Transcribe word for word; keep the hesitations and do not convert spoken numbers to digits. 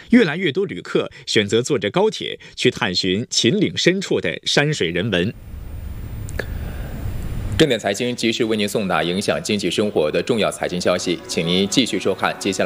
越来越多旅客选择坐着高铁去探寻秦岭深处的山水人文。 正点财经及时为您送达影响经济生活的重要财经消息，请您继续收看接下来。